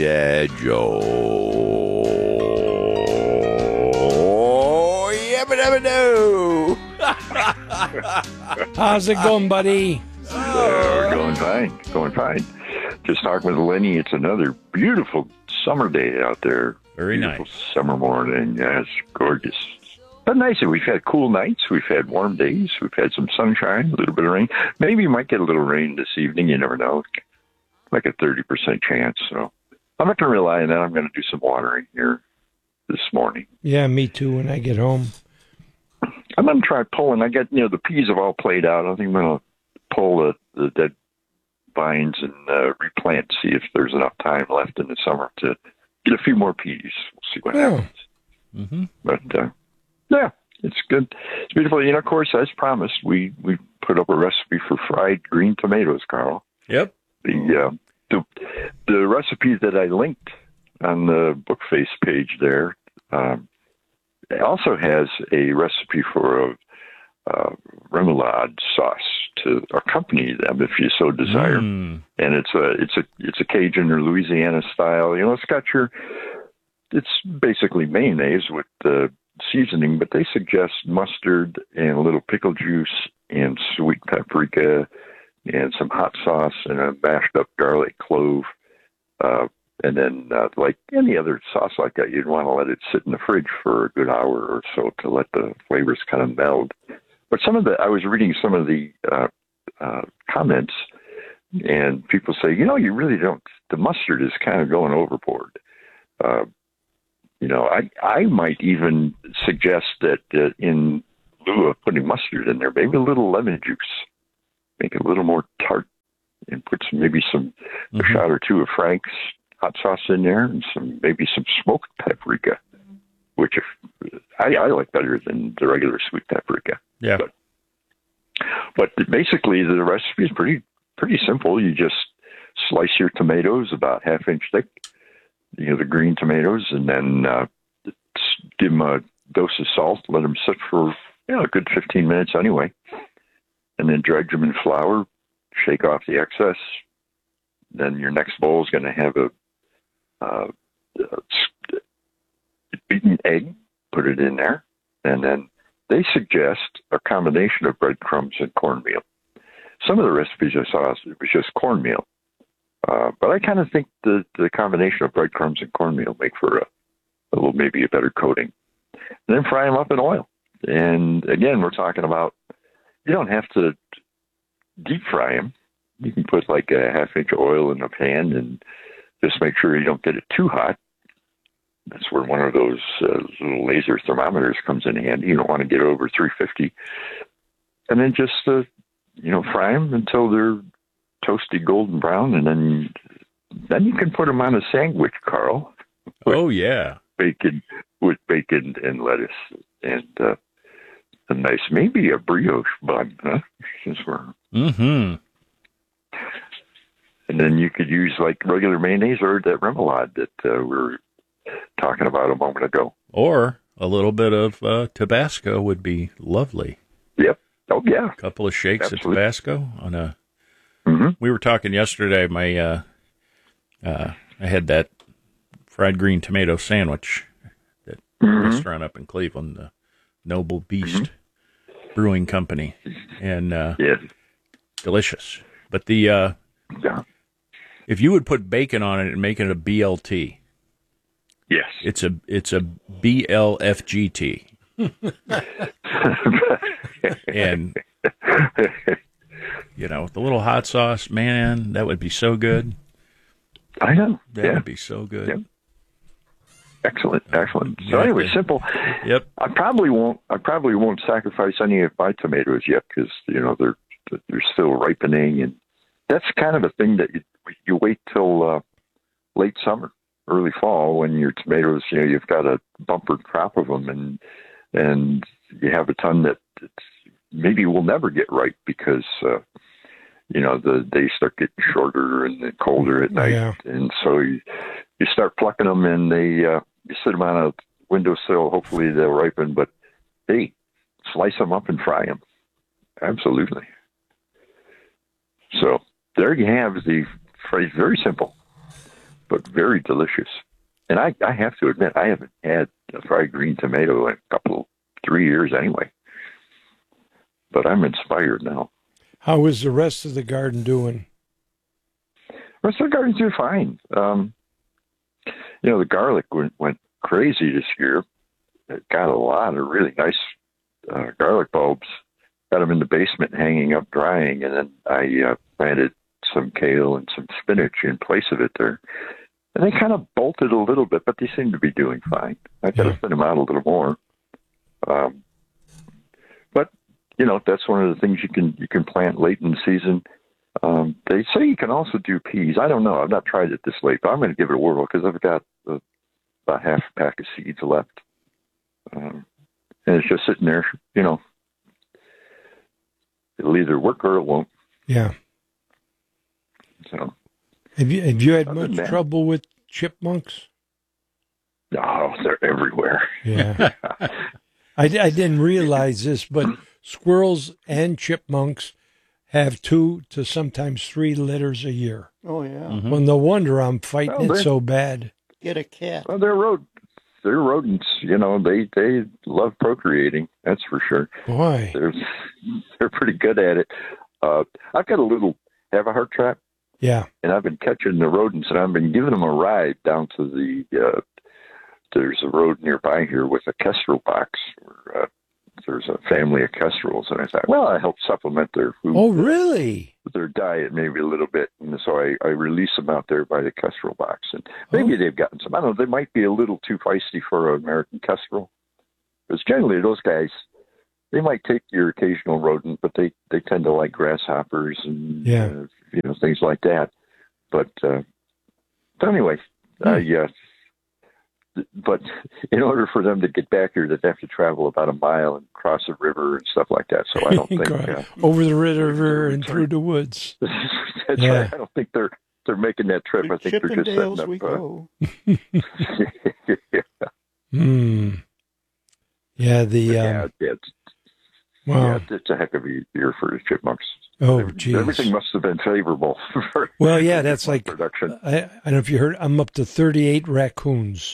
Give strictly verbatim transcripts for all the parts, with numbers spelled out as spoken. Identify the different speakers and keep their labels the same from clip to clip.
Speaker 1: Yeah, Joe. Yabba dabba doo.
Speaker 2: How's it going, buddy?
Speaker 3: Uh, going fine, going fine. Just talking with Lenny. It's another beautiful summer day out there.
Speaker 4: Very
Speaker 3: beautiful
Speaker 4: nice.
Speaker 3: Summer morning. Yeah, it's gorgeous. But nice. We've had cool nights. We've had warm days. We've had some sunshine, a little bit of rain. Maybe you might get a little rain this evening. You never know. Like a thirty percent chance. So I'm not going to rely on that. I'm going to do some watering here this morning.
Speaker 2: Yeah, me too when I get home.
Speaker 3: I'm going to try pulling. I got, you know, the peas have all played out. I think I'm going to pull the, the dead vines and uh, replant, see if there's enough time left in the summer to get a few more peas. We'll see what
Speaker 2: Oh.
Speaker 3: happens.
Speaker 4: Mm-hmm.
Speaker 3: But, uh, yeah, it's good. It's beautiful. You know, of course, as promised, we, we put up a recipe for fried green tomatoes, Carl.
Speaker 4: Yep.
Speaker 3: The, uh, the, the recipe that I linked on the Bookface page there um, it also has a recipe for a uh, remoulade sauce to accompany them if you so desire.
Speaker 4: Mm.
Speaker 3: And it's a it's a it's a Cajun or Louisiana style. You know, it's got your it's basically mayonnaise with the seasoning, but they suggest mustard and a little pickle juice and sweet paprika and some hot sauce and a mashed up garlic clove. Uh, and then, uh, like any other sauce like that, you'd want to let it sit in the fridge for a good hour or so to let the flavors kind of meld. But some of the, I was reading some of the uh, uh, comments, and people say, you know, you really don't, the mustard is kind of going overboard. Uh, you know, I, I might even suggest that uh, in lieu of putting mustard in there, maybe a little lemon juice, make it a little more tart, and put some, maybe some,
Speaker 4: Mm-hmm.
Speaker 3: a shot or two of Frank's hot sauce in there, and some maybe some smoked paprika, which if, I, I like better than the regular sweet paprika.
Speaker 4: Yeah.
Speaker 3: But, but basically, the recipe is pretty pretty simple. You just slice your tomatoes about half inch thick, you know, the green tomatoes, and then uh, give them a dose of salt. Let them sit for you know a good fifteen minutes anyway, and then dredge them in flour. Shake off the excess. Then your next bowl is going to have a uh, uh, beaten egg. Put it in there, and then they suggest a combination of breadcrumbs and cornmeal. Some of the recipes I saw, it was just cornmeal. Uh, but I kind of think the, the combination of breadcrumbs and cornmeal make for a, a little, maybe a better coating. And then fry them up in oil. And again, we're talking about, you don't have to deep fry them. You can put like a half inch oil in a pan and just make sure you don't get it too hot. That's where one of those uh, little laser thermometers comes in handy. You don't want to get over three fifty. And then just, uh, you know, fry them until they're toasty golden brown. And then then you can put them on a sandwich, Carl.
Speaker 4: Oh, yeah.
Speaker 3: Bacon, with bacon and lettuce. And uh, a nice, maybe a brioche bun, huh? Since we're...
Speaker 4: Mm-hmm.
Speaker 3: And then you could use like regular mayonnaise or that remoulade that uh, we were talking about a moment ago.
Speaker 4: Or a little bit of uh, Tabasco would be lovely.
Speaker 3: Yep. Oh, yeah.
Speaker 4: A couple of shakes
Speaker 3: Absolutely.
Speaker 4: of Tabasco on a...
Speaker 3: Mm-hmm.
Speaker 4: We were talking yesterday, my uh, uh, I had that fried green tomato sandwich at a
Speaker 3: Mm-hmm.
Speaker 4: restaurant up in Cleveland, the Noble Beast mm-hmm. Brewing Company, and uh,
Speaker 3: Yes.
Speaker 4: delicious. But the uh,
Speaker 3: Yeah.
Speaker 4: if you would put bacon on it and make it a B L T,
Speaker 3: Yes.
Speaker 4: it's a it's a B L F G T, and you know, with the little hot sauce, man, that would be so good.
Speaker 3: I know.
Speaker 4: That
Speaker 3: yeah.
Speaker 4: would be so good.
Speaker 3: Yep. Excellent, excellent. So
Speaker 4: Yeah,
Speaker 3: anyway,
Speaker 4: yeah.
Speaker 3: simple.
Speaker 4: Yep.
Speaker 3: I probably won't. I probably won't sacrifice any of my tomatoes yet because you know they're they're still ripening, and that's kind of a thing that you you wait till uh, late summer, early fall when your tomatoes, you know, you've got a bumper crop of them, and and you have a ton that it's, maybe will never get ripe because uh, you know the days start getting shorter and colder at night,
Speaker 2: Yeah.
Speaker 3: and so you you start plucking them, and they uh, you sit them on a windowsill. Hopefully they'll ripen, but hey, slice them up and fry them. Absolutely. So there you have the phrase. Very simple, but very delicious. And I, I have to admit, I haven't had a fried green tomato in a couple, three years anyway. But I'm inspired now.
Speaker 2: How is the rest of the garden doing?
Speaker 3: The rest of the garden's doing fine. Um, you know, the garlic went, went crazy this year. It got a lot of really nice uh, garlic bulbs. Got them in the basement hanging up drying, and then I uh, planted some kale and some spinach in place of it there. And they kind of bolted a little bit, but they seem to be doing fine. I got to
Speaker 2: Yeah.
Speaker 3: thin them out a little more. Um, but you know, that's one of the things you can you can plant late in the season. Um, they say you can also do peas. I don't know. I've not tried it this late, but I'm going to give it a whirl because I've got uh, about half a pack of seeds left, um, and it's just sitting there. You know, it'll either work or it won't.
Speaker 2: Yeah.
Speaker 3: So,
Speaker 2: Have you have you had
Speaker 3: Other than
Speaker 2: much
Speaker 3: that-
Speaker 2: trouble with chipmunks?
Speaker 3: oh, they're everywhere.
Speaker 2: Yeah. I, I didn't realize this, but squirrels and chipmunks have two to sometimes three litters a year.
Speaker 5: Oh, yeah.
Speaker 4: Mhm.
Speaker 2: Well, no wonder I'm fighting
Speaker 3: Well,
Speaker 2: it
Speaker 3: they-
Speaker 2: so bad.
Speaker 5: Get a cat.
Speaker 3: Well, they're rod- they're rodents. You know, they they love procreating. That's for sure.
Speaker 2: Boy.
Speaker 3: They're they're pretty good at it. Uh, I've got a little have a heart trap,
Speaker 2: Yeah.
Speaker 3: and I've been catching the rodents, and I've been giving them a ride down to the. Uh, there's a road nearby here with a kestrel box. Where, uh, there's a family of kestrels, and I thought, well, I help supplement their food,
Speaker 2: Oh, really?
Speaker 3: their diet maybe a little bit, and so I, I release them out there by the kestrel box, and maybe
Speaker 2: Oh.
Speaker 3: they've gotten some. I don't know. They might be a little too feisty for an American kestrel, because generally those guys, they might take your occasional rodent, but they, they tend to like grasshoppers and
Speaker 2: Yeah.
Speaker 3: uh, you know, things like that. But uh, but anyway,
Speaker 2: Hmm.
Speaker 3: uh, yeah. But in order for them to get back here, they'd have to travel about a mile and cross a river and stuff like that. So I don't think uh,
Speaker 2: Over the river and through the woods.
Speaker 3: that's
Speaker 2: Yeah.
Speaker 3: right. I don't think they're they're making that trip.
Speaker 5: To
Speaker 3: I think they're just setting
Speaker 5: Chippendales
Speaker 3: up.
Speaker 5: we
Speaker 3: Uh,
Speaker 5: go.
Speaker 3: yeah,
Speaker 2: Hmm. Yeah, the,
Speaker 3: yeah,
Speaker 2: um,
Speaker 3: yeah, it's,
Speaker 2: wow.
Speaker 3: yeah, it's a heck of a year for the chipmunks.
Speaker 2: Oh,
Speaker 3: Every-
Speaker 2: geez.
Speaker 3: Everything must have been favorable. For
Speaker 2: Well, yeah, that's like,
Speaker 3: production.
Speaker 2: I, I don't know if you heard, I'm up to thirty-eight raccoons.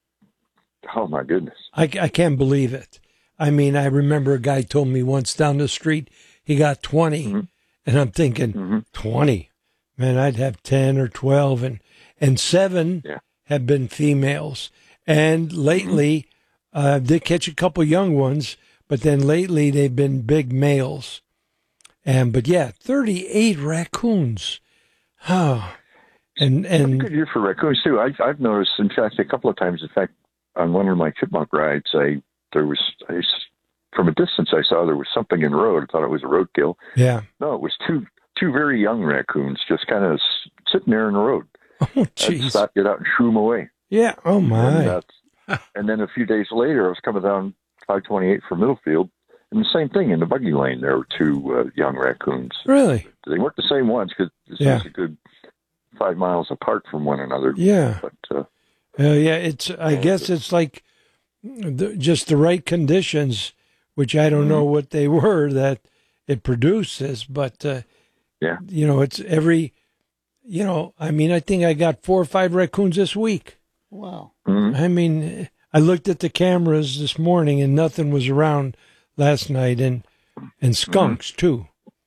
Speaker 3: Oh my goodness!
Speaker 2: I, I can't believe it. I mean, I remember a guy told me once down the street he got twenty,
Speaker 3: Mhm.
Speaker 2: and I'm thinking,
Speaker 3: Mhm.
Speaker 2: twenty? Man, I'd have ten or twelve, and, and seven
Speaker 3: Yeah.
Speaker 2: have been females. And lately, uh, they catch a couple young ones, but then lately they've been big males. And but yeah, thirty-eight raccoons. Oh, and
Speaker 3: It's a
Speaker 2: and
Speaker 3: good year for raccoons too. I, I've noticed, in fact, a couple of times. In fact, on one of my chipmunk rides, I there was I, s- from a distance I saw there was something in the road. I thought it was a roadkill.
Speaker 2: yeah.
Speaker 3: No, it was two two very young raccoons just kind of sitting there in the road.
Speaker 2: Oh,
Speaker 3: I
Speaker 2: jeez.
Speaker 3: stopped, get out, and shoo them away.
Speaker 2: Yeah. Oh
Speaker 3: And,
Speaker 2: my.
Speaker 3: uh, and then a few days later, I was coming down five twenty-eight from Middlefield, and the same thing in the buggy lane. There were two uh, young raccoons.
Speaker 2: Really?
Speaker 3: They weren't the same ones because this
Speaker 2: Yeah.
Speaker 3: was a good five miles apart from one another.
Speaker 2: Yeah.
Speaker 3: But uh,
Speaker 2: Uh, yeah, it's. I guess it's like the, just the right conditions, which I don't know what they were that it produced this, but uh,
Speaker 3: Yeah.
Speaker 2: you know, it's every, you know, I mean, I think I got four or five raccoons this week.
Speaker 5: Wow.
Speaker 3: mhm.
Speaker 2: I mean, I looked at the cameras this morning and nothing was around last night, and and skunks too,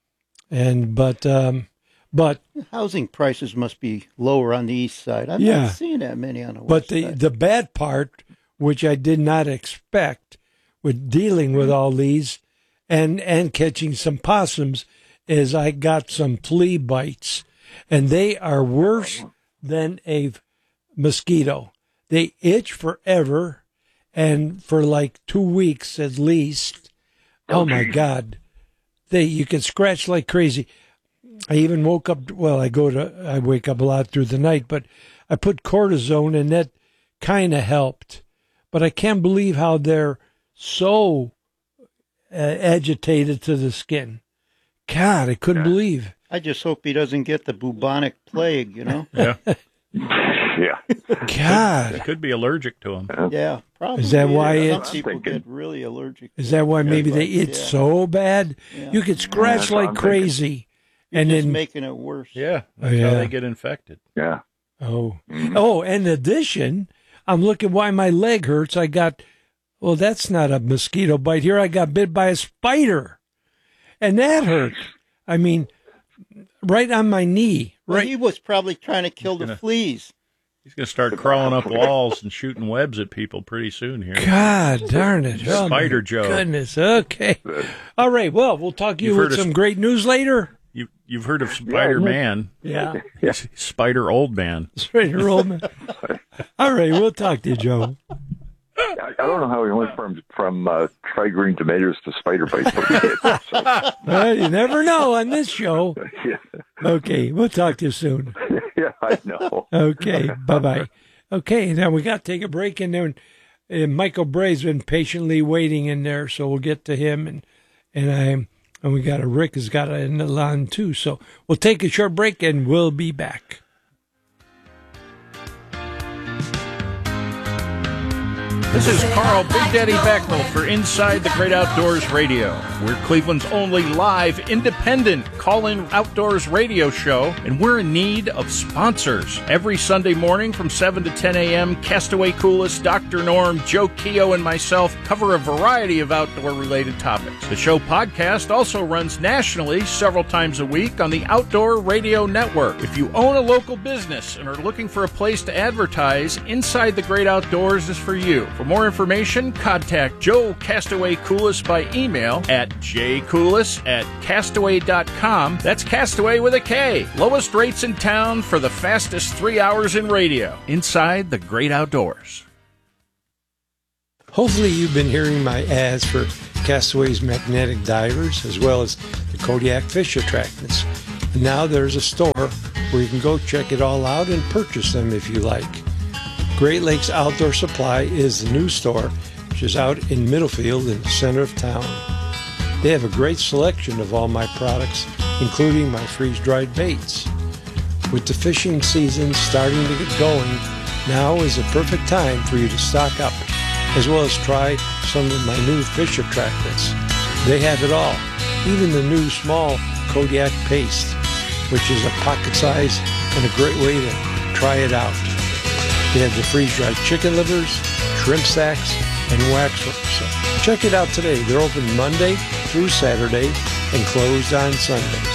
Speaker 2: and but um, but
Speaker 5: Housing prices must be lower on the east side. I'm
Speaker 2: Yeah.
Speaker 5: not seeing that many on the west
Speaker 2: But the,
Speaker 5: side.
Speaker 2: the bad part, which I did not expect with dealing with all these and, and catching some possums, is I got some flea bites, and they are worse than a mosquito. They itch forever, and for like two weeks at least. Oh my God. They, you can scratch like crazy. I even woke up, well, I go to, I wake up a lot through the night, but I put cortisone and that kind of helped. But I can't believe how they're so uh, agitated to the skin. God, I couldn't believe.
Speaker 5: I just hope he doesn't get the bubonic plague, you know?
Speaker 4: Yeah.
Speaker 3: Yeah.
Speaker 4: They
Speaker 2: God,
Speaker 4: could be allergic to them.
Speaker 5: Yeah, probably.
Speaker 2: Is that why
Speaker 5: Some
Speaker 2: it's-
Speaker 5: people
Speaker 3: thinking-
Speaker 5: get really allergic?
Speaker 2: is that why maybe they itch
Speaker 5: Yeah.
Speaker 2: so bad?
Speaker 5: Yeah.
Speaker 2: You could scratch
Speaker 3: that's what
Speaker 2: like
Speaker 3: I'm thinking.
Speaker 2: crazy.
Speaker 5: You're
Speaker 2: And
Speaker 5: just
Speaker 2: then,
Speaker 5: making it worse.
Speaker 4: Yeah, that's
Speaker 2: Oh, yeah.
Speaker 4: how they get infected.
Speaker 3: Yeah.
Speaker 2: Oh, oh, in addition, I'm looking why my leg hurts. I got, well, that's not a mosquito bite. Here I got bit by a spider, and that hurt. I mean, right on my knee.
Speaker 5: Well,
Speaker 2: Right.
Speaker 5: he was probably trying to kill the
Speaker 4: gonna-
Speaker 5: fleas.
Speaker 4: He's going to start crawling up walls and shooting webs at people pretty soon here.
Speaker 2: God darn it. Oh,
Speaker 4: Spider
Speaker 2: my
Speaker 4: Joe.
Speaker 2: Goodness. Okay. All right. Well, we'll talk to you
Speaker 4: You've
Speaker 2: with
Speaker 4: heard of
Speaker 2: some
Speaker 4: sp-
Speaker 2: great news later.
Speaker 4: You, you've heard of Spider Man.
Speaker 2: Yeah.
Speaker 4: He's Spider Old Man.
Speaker 2: Spider old man. All right. We'll talk to you, Joe.
Speaker 3: I I don't know how we went from from uh, try green tomatoes to spider bites. But we did. So,
Speaker 2: Well, you never know on this show.
Speaker 3: yeah,
Speaker 2: Okay. We'll talk to you soon.
Speaker 3: yeah, I know.
Speaker 2: Okay. Bye-bye. Okay. Now we got to take a break, and then uh, Michael Bray's been patiently waiting in there, so we'll get to him. And, and I and we got a Rick has got it in the line, too. So we'll take a short break, and we'll be back.
Speaker 4: This is Carl Big Daddy Becknell for Inside the Great Outdoors Radio. We're Cleveland's only live, independent call-in outdoors radio show, and we're in need of sponsors. Every Sunday morning from seven to ten a.m., Castaway Coolest, Doctor Norm, Joe Keogh, and myself cover a variety of outdoor-related topics. The show podcast also runs nationally several times a week on the Outdoor Radio Network. If you own a local business and are looking for a place to advertise, Inside the Great Outdoors is for you. For more information, contact Joe Castaway Coolest by email at jcoolest at castaway dot com. That's Castaway with a K. Lowest rates in town for the fastest three hours in radio. Inside the Great Outdoors.
Speaker 2: Hopefully you've been hearing my ads for Castaway's magnetic divers as well as the Kodiak fish attractants. And now there's a store where you can go check it all out and purchase them if you like. Great Lakes Outdoor Supply is the new store, which is out in Middlefield in the center of town. They have a great selection of all my products, including my freeze-dried baits. With the fishing season starting to get going, now is the perfect time for you to stock up, as well as try some of my new fish attractants. They have it all, even the new small Kodiak paste, which is a pocket size and a great way to try it out. They have the freeze-dried chicken livers, shrimp sacks, and waxworks. So check it out today. They're open Monday through Saturday and closed on Sundays.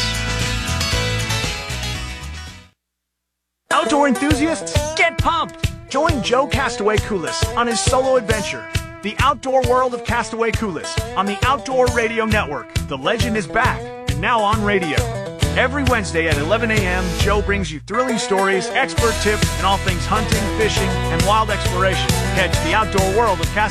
Speaker 6: Outdoor enthusiasts, get pumped! Join Joe Castaway Coolest on his solo adventure, The Outdoor World of Castaway Coolest, on the Outdoor Radio Network. The legend is back, and now on radio. Every Wednesday at eleven a.m., Joe brings you thrilling stories, expert tips, and all things hunting, fishing, and wild exploration. Catch The Outdoor World of Castaway